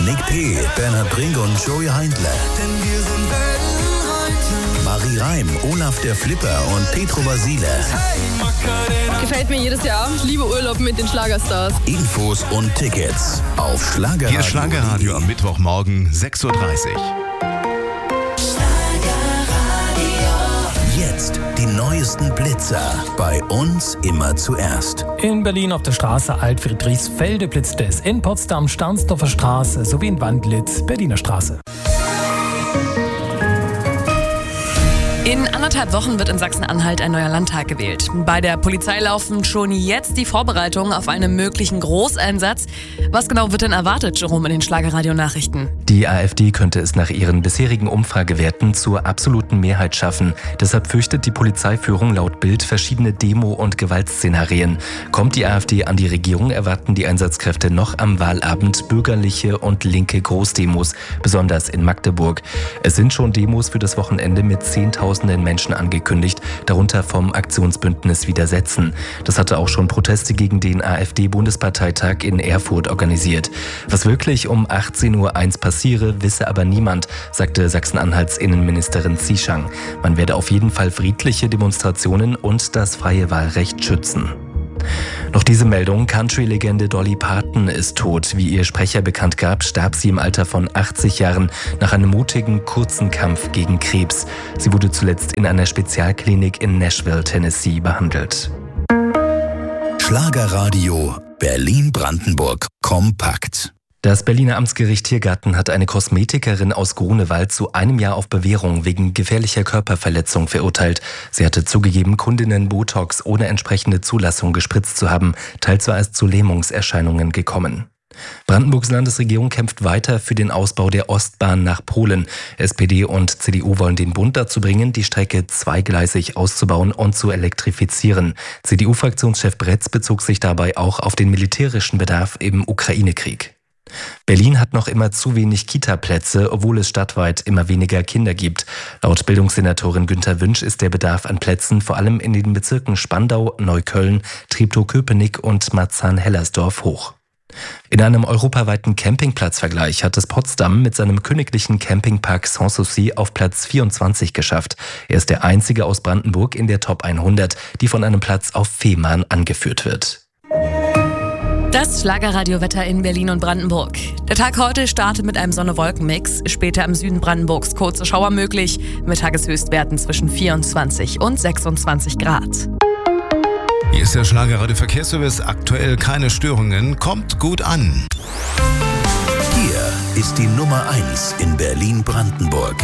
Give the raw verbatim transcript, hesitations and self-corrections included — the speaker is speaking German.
Nick P., Bernhard Brink und Joey Heindler. Marie Reim, Olaf der Flipper und Petro Basile. Gefällt mir jedes Jahr. Ich liebe Urlaub mit den Schlagerstars. Infos und Tickets auf Schlagerradio. Hier ist Schlagerradio am Mittwochmorgen sechs Uhr dreißig. Jetzt die neuesten Blitzer. Bei uns immer zuerst. In Berlin auf der Straße Alt-Friedrichsfelde blitzt es. In Potsdam Stahnsdorfer Straße sowie in Wandlitz Berliner Straße. In anderthalb Wochen wird in Sachsen-Anhalt ein neuer Landtag gewählt. Bei der Polizei laufen schon jetzt die Vorbereitungen auf einen möglichen Großeinsatz. Was genau wird denn erwartet, Jerome, in den Schlagerradio-Nachrichten? Die AfD könnte es nach ihren bisherigen Umfragewerten zur absoluten Mehrheit schaffen. Deshalb fürchtet die Polizeiführung laut Bild verschiedene Demo- und Gewaltszenarien. Kommt die AfD an die Regierung, erwarten die Einsatzkräfte noch am Wahlabend bürgerliche und linke Großdemos, besonders in Magdeburg. Es sind schon Demos für das Wochenende mit zehntausenden Menschen angekündigt, darunter vom Aktionsbündnis Widersetzen. Das hatte auch schon Proteste gegen den AfD-Bundesparteitag in Erfurt organisiert. Was wirklich um achtzehn Uhr eins passiere, wisse aber niemand, sagte Sachsen-Anhalts Innenministerin Zieschang. Man werde auf jeden Fall friedliche Demonstrationen und das freie Wahlrecht schützen. Noch diese Meldung: Country-Legende Dolly Parton ist tot. Wie ihr Sprecher bekannt gab, starb sie im Alter von achtzig Jahren nach einem mutigen, kurzen Kampf gegen Krebs. Sie wurde zuletzt in einer Spezialklinik in Nashville, Tennessee, behandelt. Schlagerradio Berlin-Brandenburg kompakt. Das Berliner Amtsgericht Tiergarten hat eine Kosmetikerin aus Grunewald zu einem Jahr auf Bewährung wegen gefährlicher Körperverletzung verurteilt. Sie hatte zugegeben, Kundinnen Botox ohne entsprechende Zulassung gespritzt zu haben. Teils war es zu Lähmungserscheinungen gekommen. Brandenburgs Landesregierung kämpft weiter für den Ausbau der Ostbahn nach Polen. S P D und C D U wollen den Bund dazu bringen, die Strecke zweigleisig auszubauen und zu elektrifizieren. C D U-Fraktionschef Bretz bezog sich dabei auch auf den militärischen Bedarf im Ukraine-Krieg. Berlin hat noch immer zu wenig Kita-Plätze, obwohl es stadtweit immer weniger Kinder gibt. Laut Bildungssenatorin Günther Wünsch ist der Bedarf an Plätzen vor allem in den Bezirken Spandau, Neukölln, Treptow-Köpenick und Marzahn-Hellersdorf hoch. In einem europaweiten Campingplatzvergleich hat es Potsdam mit seinem königlichen Campingpark Sanssouci auf Platz vierundzwanzig geschafft. Er ist der einzige aus Brandenburg in der Top hundert, die von einem Platz auf Fehmarn angeführt wird. Das Schlagerradiowetter in Berlin und Brandenburg. Der Tag heute startet mit einem Sonne-Wolken-Mix. Später im Süden Brandenburgs kurze Schauer möglich, mit Tageshöchstwerten zwischen vierundzwanzig und sechsundzwanzig Grad. Hier ist der Schlagerradio-Verkehrsservice. Aktuell keine Störungen. Kommt gut an. Hier ist die Nummer eins in Berlin-Brandenburg.